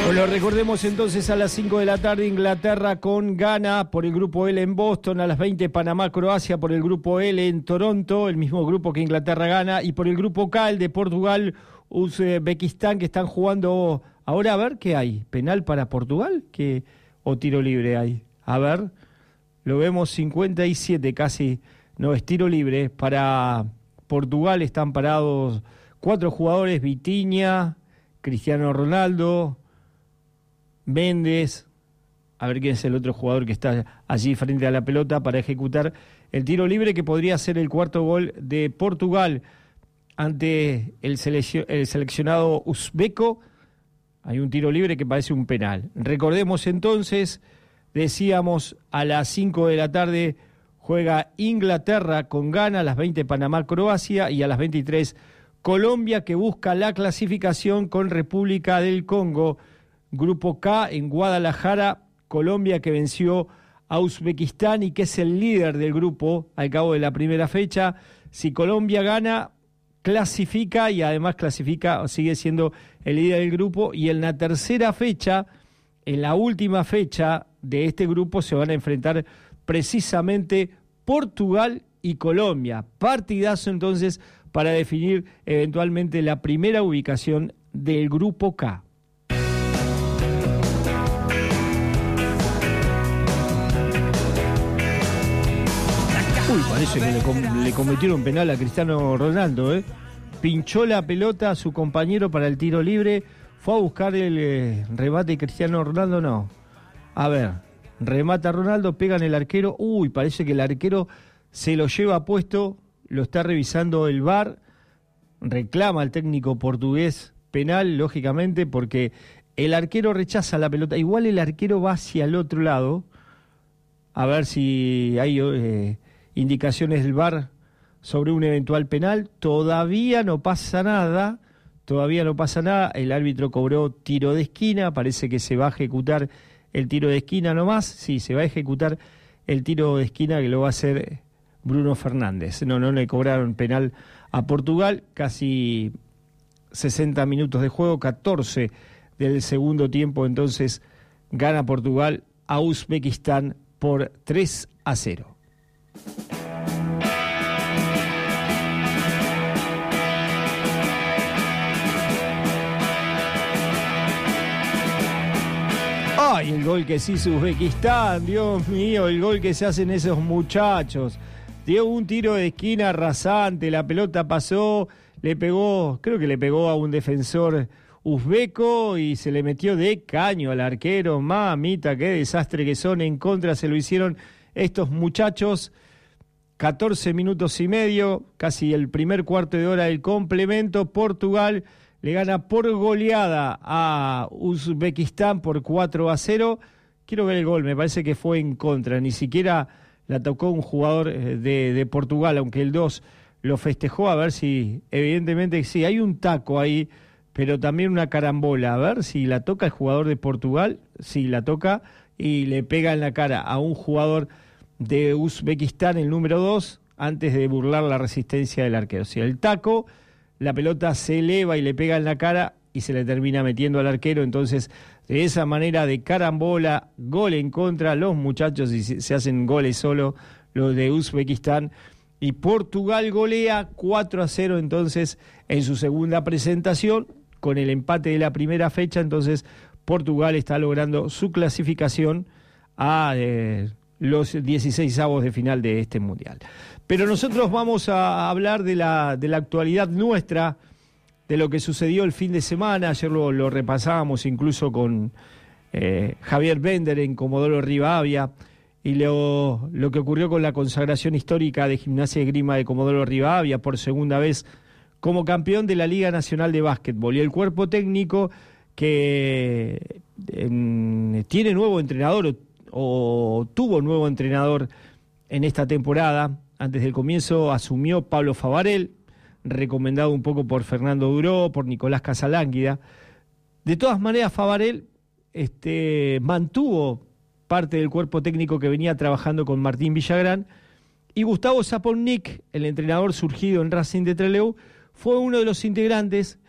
Bueno, recordemos entonces a las 5 de la tarde Inglaterra con Ghana por el grupo L en Boston, a las 20 Panamá, Croacia por el grupo L en Toronto, el mismo grupo que Inglaterra gana, y por el grupo K, el de Portugal, Uzbekistán, que están jugando ahora. A ver qué hay, penal para Portugal o tiro libre hay. A ver, lo vemos 57 casi, no es tiro libre para Portugal. Están parados 4 jugadores: Vitinha, Cristiano Ronaldo, Méndez, a ver quién es el otro jugador que está allí frente a la pelota para ejecutar el tiro libre que podría ser el cuarto gol de Portugal ante el seleccionado uzbeco. Hay un tiro libre que parece un penal. Recordemos entonces, decíamos a las 5 de la tarde juega Inglaterra con Ghana, a las 20 Panamá, Croacia, y a las 23 Colombia, que busca la clasificación con República del Congo. Grupo K en Guadalajara, Colombia, que venció a Uzbekistán y que es el líder del grupo al cabo de la primera fecha. Si Colombia gana, clasifica, y además clasifica, sigue siendo el líder del grupo. Y en la tercera fecha, en la última fecha de este grupo, se van a enfrentar precisamente Portugal y Colombia. Partidazo entonces para definir eventualmente la primera ubicación del grupo K. Uy, parece que le cometieron penal a Cristiano Ronaldo, ¿eh? Pinchó la pelota a su compañero para el tiro libre, fue a buscar el remate de Cristiano Ronaldo, no. A ver, remata Ronaldo, pega en el arquero. Uy, parece que el arquero se lo lleva puesto, lo está revisando el VAR, reclama al técnico portugués penal, lógicamente, porque el arquero rechaza la pelota. Igual el arquero va hacia el otro lado, a ver si hay indicaciones del VAR sobre un eventual penal. Todavía no pasa nada, el árbitro cobró tiro de esquina, parece que se va a ejecutar el tiro de esquina nomás. Sí, se va a ejecutar el tiro de esquina, que lo va a hacer Bruno Fernández. No le cobraron penal a Portugal, casi 60 minutos de juego, 14 del segundo tiempo, entonces gana Portugal a Uzbekistán por 3-0. ¡Ay, el gol que se hizo Uzbekistán! Dios mío, el gol que se hacen esos muchachos. Dio un tiro de esquina rasante, la pelota pasó, creo que le pegó a un defensor uzbeco y se le metió de caño al arquero. Mamita, qué desastre que son. En contra se lo hicieron estos muchachos. 14 minutos y medio, casi el primer cuarto de hora del complemento. Portugal le gana por goleada a Uzbekistán por 4-0. Quiero ver el gol, me parece que fue en contra, ni siquiera la tocó un jugador de Portugal, aunque el 2 lo festejó. A ver si, evidentemente sí, hay un taco ahí, pero también una carambola. A ver si la toca el jugador de Portugal, sí la toca, y le pega en la cara a un jugador de Uzbekistán, el número 2, antes de burlar la resistencia del arquero. O sea, el taco, la pelota se eleva y le pega en la cara y se le termina metiendo al arquero. Entonces, de esa manera de carambola, gol en contra, los muchachos, y se hacen goles solo los de Uzbekistán, y Portugal golea 4-0 entonces en su segunda presentación, con el empate de la primera fecha. Entonces Portugal está logrando su clasificación a los 16avos de final de este Mundial. Pero nosotros vamos a hablar de la actualidad nuestra, de lo que sucedió el fin de semana. Ayer lo repasábamos incluso con Javier Bender en Comodoro Rivadavia, y lo que ocurrió con la consagración histórica de Gimnasia y Esgrima de Comodoro Rivadavia por segunda vez como campeón de la Liga Nacional de Básquetbol, y el cuerpo técnico que tiene nuevo entrenador o tuvo nuevo entrenador en esta temporada. Antes del comienzo asumió Pablo Favarel, recomendado un poco por Fernando Duró, por Nicolás Casalánguida. De todas maneras, Favarel mantuvo parte del cuerpo técnico que venía trabajando con Martín Villagrán, y Gustavo Sapochnik, el entrenador surgido en Racing de Trelew, fue uno de los integrantes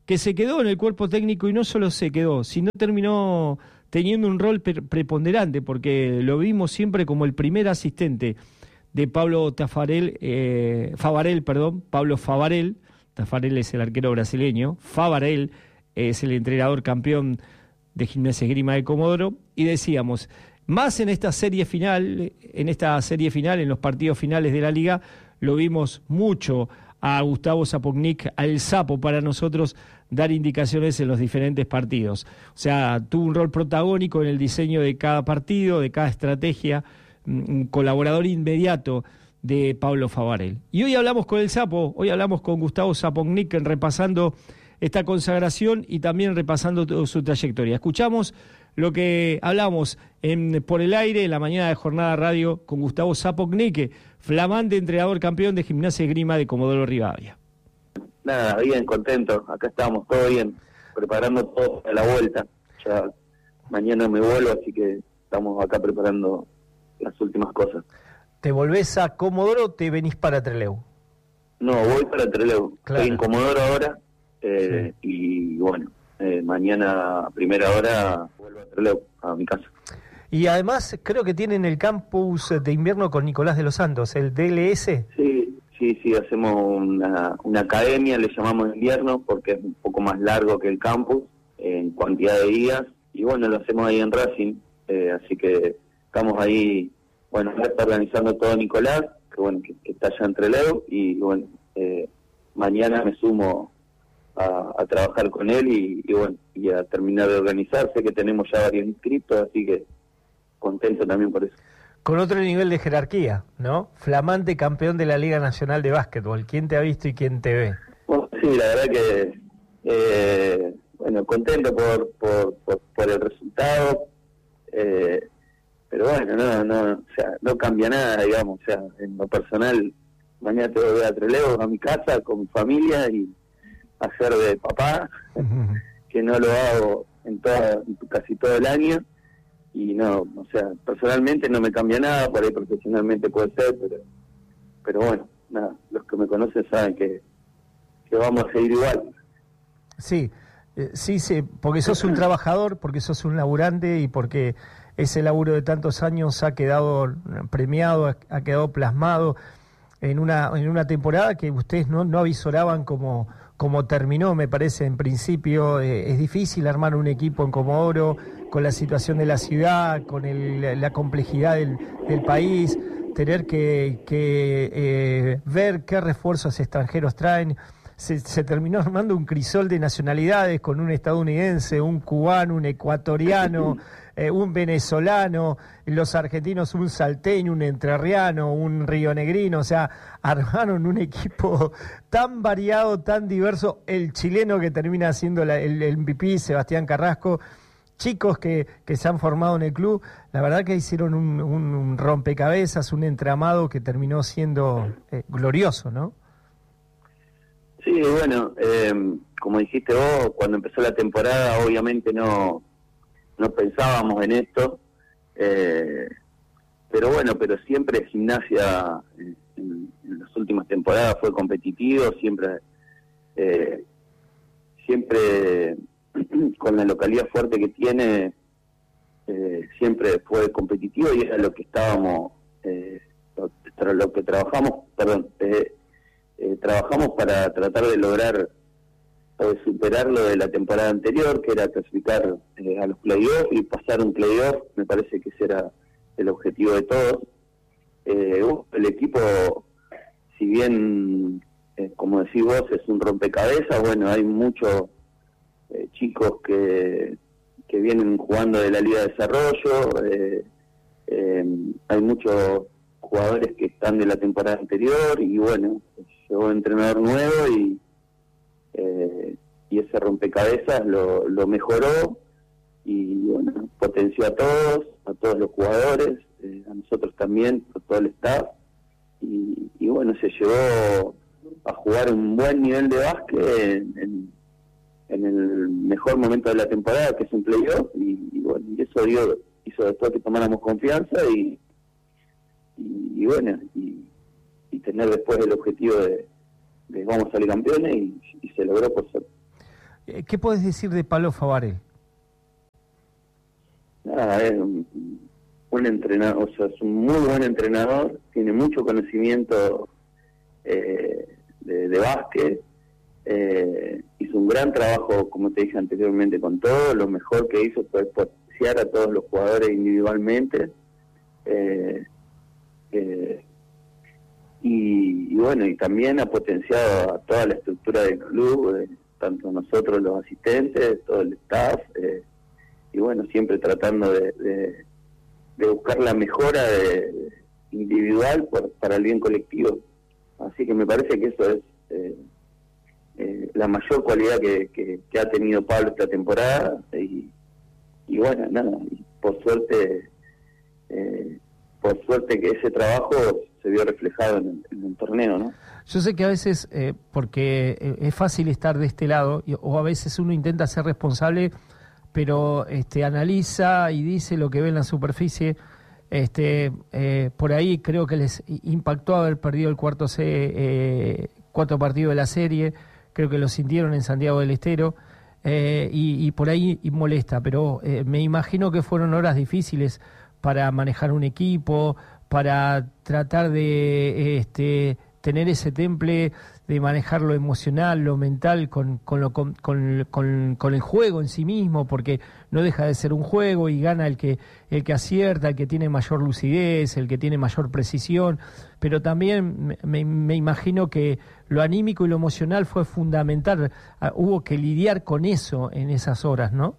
que se quedó en el cuerpo técnico y no solo se quedó, sino terminó teniendo un rol preponderante, porque lo vimos siempre como el primer asistente de Pablo Favarel, Pablo Favarel. Tafarel es el arquero brasileño, Favarel es el entrenador campeón de Gimnasia y Esgrima de Comodoro, y decíamos, más en esta serie final, en los partidos finales de la Liga, lo vimos mucho a Gustavo Sapognik, al Sapo, para nosotros dar indicaciones en los diferentes partidos. O sea, tuvo un rol protagónico en el diseño de cada partido, de cada estrategia, un colaborador inmediato de Pablo Favarel. Y hoy hablamos con el Sapo, hoy hablamos con Gustavo Sapognik, repasando esta consagración y también repasando toda su trayectoria. Escuchamos lo que hablamos por el aire en la mañana de Jornada Radio con Gustavo Sapognik, flamante entrenador campeón de Gimnasia y Esgrima de Comodoro Rivadavia. Nada, bien, contento, acá estamos, todo bien, preparando todo para la vuelta. Ya mañana me vuelvo, así que estamos acá preparando las últimas cosas. ¿Te volvés a Comodoro o te venís para Trelew? No, voy para Trelew, claro. Estoy en Comodoro ahora, Sí. y bueno, mañana a primera hora vuelvo a Trelew, a mi casa. Y además creo que tienen el campus de invierno con Nicolás de los Santos, el DLS. Sí, hacemos una academia, le llamamos invierno, porque es un poco más largo que el campus, en cantidad de días, y bueno, lo hacemos ahí en Racing, así que estamos ahí, bueno, ya está organizando todo Nicolás, que bueno, que está allá en Trelew, y bueno, mañana me sumo a trabajar con él y bueno, y a terminar de organizar. Sé que tenemos ya varios inscritos, así que contento también por eso. Con otro nivel de jerarquía, ¿no? Flamante campeón de la Liga Nacional de Básquetbol. ¿Quién te ha visto y quién te ve? Bueno, sí, la verdad que bueno, contento por el resultado, pero bueno, no, o sea, no cambia nada, digamos, o sea, en lo personal, mañana te voy a Trelew, a mi casa, con mi familia, y hacer de papá, que no lo hago en casi todo el año, y no, o sea, personalmente no me cambia nada, por ahí profesionalmente puede ser, pero bueno, nada, los que me conocen saben que vamos a seguir igual. Sí, porque sos un trabajador, porque sos un laburante y porque ese laburo de tantos años ha quedado premiado, ha quedado plasmado en una temporada que ustedes no avisoraban como terminó, me parece. En principio es difícil armar un equipo en Comodoro, con la situación de la ciudad, con la complejidad del país, tener que ver qué refuerzos extranjeros traen. Se terminó armando un crisol de nacionalidades, con un estadounidense, un cubano, un ecuatoriano, un venezolano, los argentinos, un salteño, un entrerriano, un rionegrino. O sea, armaron un equipo tan variado, tan diverso. El chileno que termina siendo el MVP, Sebastián Carrasco. Chicos que se han formado en el club, la verdad que hicieron un rompecabezas, un entramado que terminó siendo glorioso, ¿no? Sí, bueno, como dijiste vos, cuando empezó la temporada obviamente no pensábamos en esto, pero bueno, pero siempre Gimnasia en las últimas temporadas fue competitivo, siempre con la localidad fuerte que tiene, siempre fue competitivo, y era lo que estábamos, lo que trabajamos para tratar de lograr o de superar lo de la temporada anterior, que era clasificar a los playoffs y pasar un playoff. Me parece que ese era el objetivo de todos. El equipo, si bien, como decís vos, es un rompecabezas, bueno, hay muchos chicos que vienen jugando de la Liga de Desarrollo, hay muchos jugadores que están de la temporada anterior, y bueno, llegó un entrenador nuevo y ese rompecabezas lo mejoró, y bueno, potenció a todos los jugadores, a nosotros también, a todo el staff, y bueno, se llevó a jugar un buen nivel de básquet en el mejor momento de la temporada, que es un playoff, y bueno, y eso hizo después que tomáramos confianza y bueno, y tener después el objetivo de vamos a salir campeones, y se logró por suerte. ¿Qué podés decir de Pablo Favarel? Nada, es un entrenador, o sea, es un muy buen entrenador, tiene mucho conocimiento de básquet, hizo un gran trabajo, como te dije anteriormente, con todo. Lo mejor que hizo fue potenciar a todos los jugadores individualmente, y bueno, y también ha potenciado a toda la estructura del club, tanto nosotros los asistentes, todo el staff, y bueno, siempre tratando de buscar la mejora individual para el bien colectivo. Así que me parece que eso es la mayor cualidad que ha tenido Pablo esta temporada, y bueno, nada, y por suerte que ese trabajo se vio reflejado en el torneo, ¿no? Yo sé que a veces, porque es fácil estar de este lado, o a veces uno intenta ser responsable, pero analiza y dice lo que ve en la superficie. Por ahí creo que les impactó haber perdido el cuarto partido de la serie. Creo que lo sintieron en Santiago del Estero, y por ahí molesta, pero me imagino que fueron horas difíciles para manejar un equipo, para tratar de tener ese temple, de manejar lo emocional, lo mental con el juego en sí mismo, porque no deja de ser un juego y gana el que acierta, el que tiene mayor lucidez, el que tiene mayor precisión, pero también me imagino que lo anímico y lo emocional fue fundamental. Hubo que lidiar con eso en esas horas, ¿no?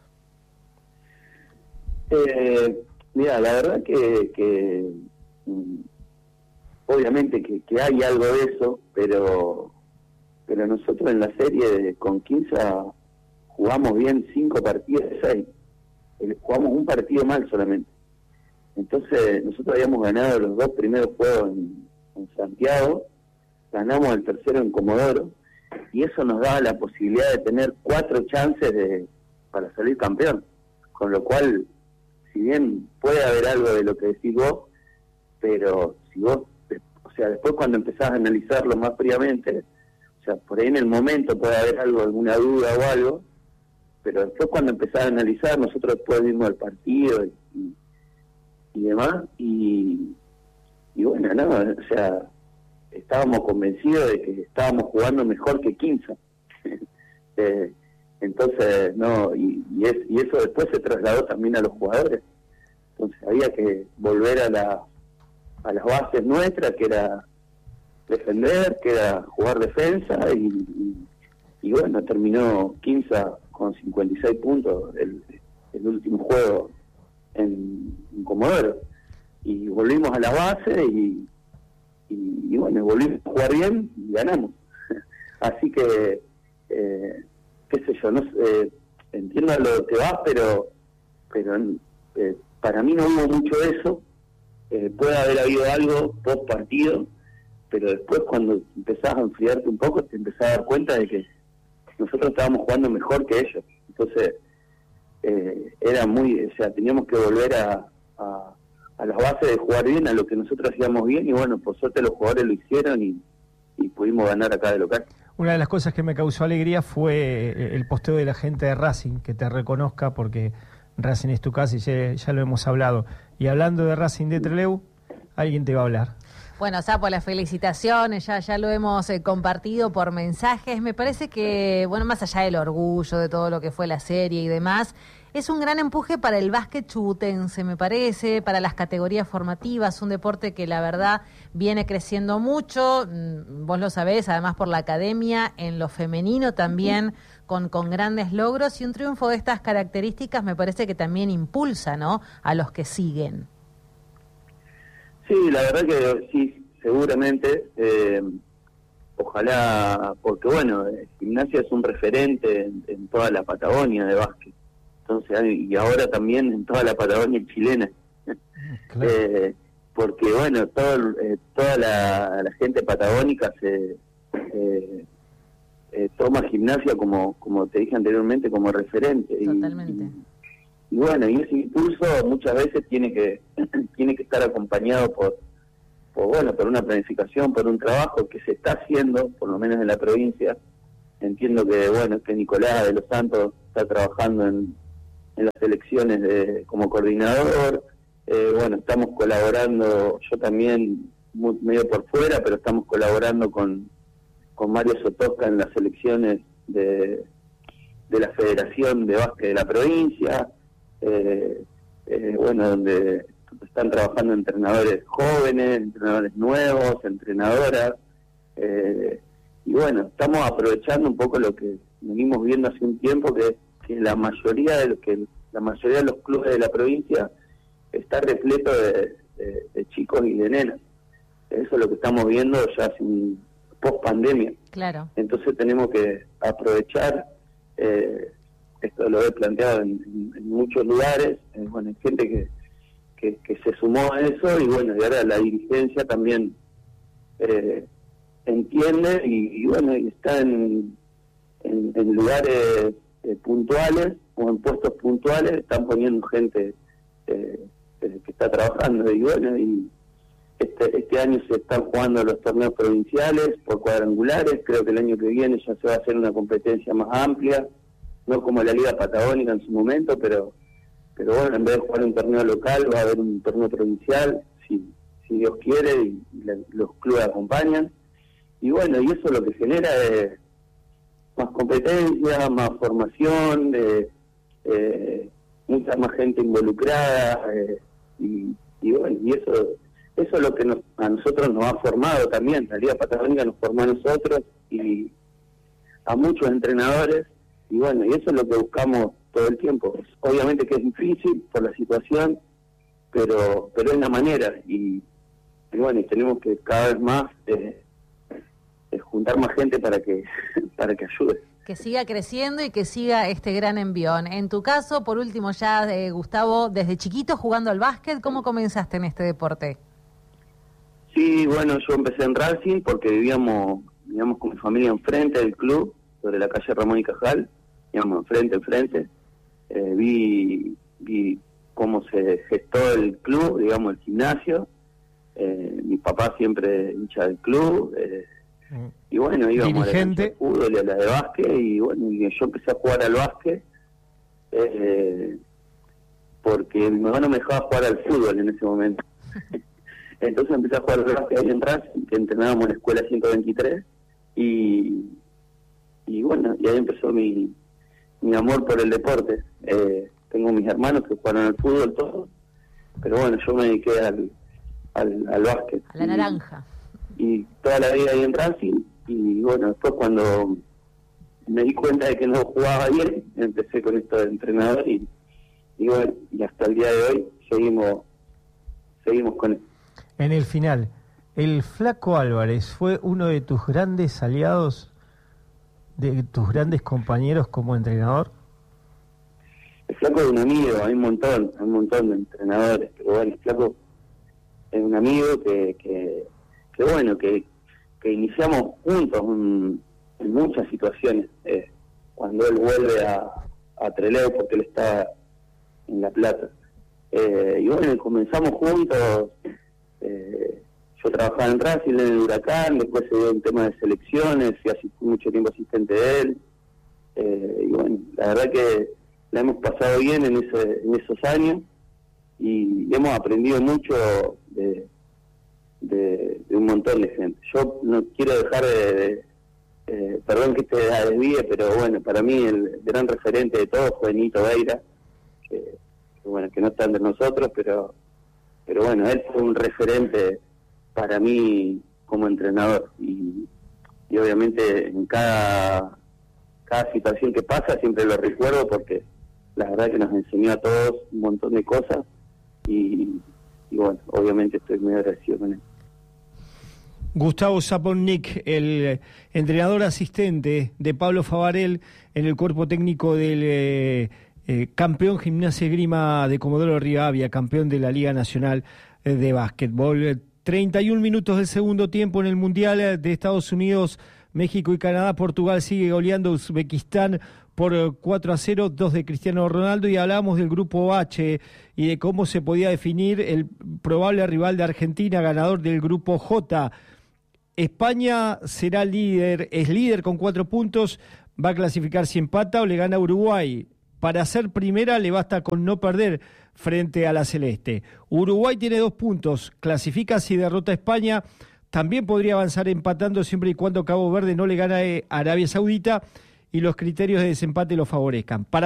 Mira, la verdad que obviamente que hay algo de eso, pero nosotros en la serie con Quimsa jugamos bien 5 partidos de 6. Jugamos un partido mal solamente. Entonces nosotros habíamos ganado los 2 primeros juegos en Santiago, ganamos el tercero en Comodoro, y eso nos daba la posibilidad de tener 4 chances para salir campeón. Con lo cual, si bien puede haber algo de lo que decís vos, pero si vos, o sea, después cuando empezás a analizarlo más fríamente, o sea, por ahí en el momento puede haber alguna duda o algo, pero después cuando empezás a analizar, nosotros después vimos el partido y demás, y bueno, no, o sea, estábamos convencidos de que estábamos jugando mejor que Quimsa. Entonces, no, y eso después se trasladó también a los jugadores. Entonces había que volver a las bases nuestras, que era defender, que era jugar defensa, y bueno, terminó Quimsa con 56 puntos el último juego en Comodoro, y volvimos a la base y bueno, volvimos a jugar bien y ganamos. Así que qué sé yo, no entiendo a lo que vas, pero para mí no hubo mucho de eso. Puede haber habido algo post partido, pero después cuando empezás a enfriarte un poco te empezás a dar cuenta de que nosotros estábamos jugando mejor que ellos. Entonces era o sea, teníamos que volver a las bases de jugar bien, a lo que nosotros hacíamos bien, y bueno, por suerte los jugadores lo hicieron y pudimos ganar acá de local. Una de las cosas que me causó alegría fue el posteo de la gente de Racing, que te reconozca, porque Racing es tu casa y ya lo hemos hablado. Y hablando de Racing de Trelew, alguien te va a hablar. Bueno, Sapo, las felicitaciones, ya lo hemos compartido por mensajes. Me parece que, bueno, más allá del orgullo de todo lo que fue la serie y demás, es un gran empuje para el básquet chubutense, me parece, para las categorías formativas, un deporte que la verdad viene creciendo mucho, vos lo sabés, además por la academia, en lo femenino también, con grandes logros, y un triunfo de estas características me parece que también impulsa, ¿no?, a los que siguen. Sí, la verdad que sí, seguramente, ojalá, porque bueno, Gimnasia es un referente en toda la Patagonia de básquet, entonces, y ahora también en toda la Patagonia chilena. Claro. Porque bueno, toda la gente patagónica se toma Gimnasia como te dije anteriormente, como referente. Totalmente. Y bueno, y ese impulso muchas veces tiene que estar acompañado por una planificación, por un trabajo que se está haciendo, por lo menos en la provincia, entiendo que bueno, que Nicolás de los Santos está trabajando en las elecciones como coordinador. Bueno, estamos colaborando, yo también medio por fuera, pero estamos colaborando con Mario Sotosca en las elecciones de la Federación de Básquet de la provincia, bueno, donde están trabajando entrenadores jóvenes, entrenadores nuevos, entrenadoras, y bueno, estamos aprovechando un poco lo que venimos viendo hace un tiempo, que la mayoría de los clubes de la provincia está repleto de chicos y de nenas. Eso es lo que estamos viendo ya hace un post pandemia. Claro. Entonces tenemos que aprovechar, esto lo he planteado en muchos lugares, bueno, hay gente que se sumó a eso, y bueno, y ahora la dirigencia también entiende, y bueno, y está en lugares puntuales o en puestos puntuales, están poniendo gente que está trabajando, y bueno, y este año se están jugando los torneos provinciales por cuadrangulares. Creo que el año que viene ya se va a hacer una competencia más amplia, no como la Liga Patagónica en su momento, pero bueno, en vez de jugar un torneo local va a haber un torneo provincial, si Dios quiere, y los clubes acompañan, y bueno, y eso lo que genera es más competencia, más formación, mucha más gente involucrada, y bueno, y eso es lo que a nosotros nos ha formado también. La Liga Patagónica nos formó a nosotros y a muchos entrenadores, y bueno, y eso es lo que buscamos todo el tiempo. Obviamente que es difícil por la situación, pero es la manera, y bueno, y tenemos que cada vez más juntar más gente para que ayude. Que siga creciendo y que siga este gran envión. En tu caso, por último ya, Gustavo, desde chiquito jugando al básquet, ¿cómo comenzaste en este deporte? Sí, bueno, yo empecé en Racing porque vivíamos con mi familia enfrente del club, sobre la calle Ramón y Cajal, digamos, enfrente. Vi cómo se gestó el club, digamos, el gimnasio. Mi papá siempre hincha del club, y bueno, íbamos dirigente, a la de fútbol y a la de básquet, y bueno, y yo empecé a jugar al básquet porque mi mamá no me dejaba jugar al fútbol en ese momento. Entonces empecé a jugar al básquet ahí en Racing, que entrenábamos en la escuela 123, y bueno, y ahí empezó mi amor por el deporte. Tengo mis hermanos que jugaron al fútbol todos, pero bueno, yo me dediqué al básquet. A la naranja. Y toda la vida ahí en Racing, y bueno, después cuando me di cuenta de que no jugaba bien, empecé con esto de entrenador, y bueno, y hasta el día de hoy seguimos con esto. En el final, ¿el Flaco Álvarez fue uno de tus grandes aliados, de tus grandes compañeros como entrenador? El Flaco es un amigo, hay un montón de entrenadores, pero bueno, el Flaco es un amigo que bueno, que iniciamos juntos en muchas situaciones, cuando él vuelve a Trelew, porque él está en La Plata, y bueno, comenzamos juntos. Yo trabajaba en Racing, en el Huracán, después se dio un tema de selecciones, y fui mucho tiempo asistente de él, y bueno, la verdad que la hemos pasado bien en esos años, y hemos aprendido mucho de un montón de gente. Yo no quiero dejar perdón que te desvíe, pero bueno, para mí el gran referente de todo fue Nito Beira, que bueno, que no está entre nosotros, pero bueno, él fue un referente para mí como entrenador, y obviamente en cada situación que pasa siempre lo recuerdo, porque la verdad que nos enseñó a todos un montón de cosas, y bueno, obviamente estoy muy agradecido con él. Gustavo Sapornik, el entrenador asistente de Pablo Favarel en el cuerpo técnico del campeón Gimnasia Esgrima de Comodoro Rivadavia, campeón de la Liga Nacional de Básquetbol. 31 minutos del segundo tiempo en el Mundial de Estados Unidos, México y Canadá. Portugal sigue goleando a Uzbekistán por 4-0, 2 de Cristiano Ronaldo, y hablamos del grupo H y de cómo se podía definir el probable rival de Argentina, ganador del grupo J. España será líder, es líder con 4 puntos, va a clasificar si empata o le gana a Uruguay. Para ser primera le basta con no perder frente a la Celeste. Uruguay tiene 2 puntos, clasifica si derrota a España, también podría avanzar empatando siempre y cuando Cabo Verde no le gane a Arabia Saudita y los criterios de desempate lo favorezcan. Para